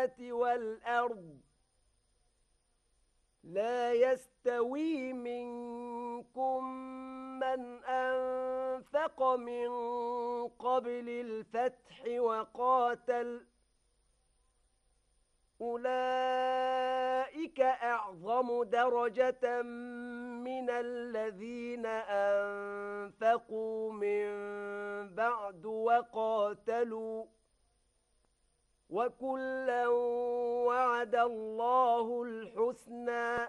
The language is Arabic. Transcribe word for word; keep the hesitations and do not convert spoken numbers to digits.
والأرض لا يستوي منكم من أنفق من قبل الفتح وقاتل أولئك أعظم درجة من الذين أنفقوا من بعد وقاتلوا وكلا وعد الله الحسنى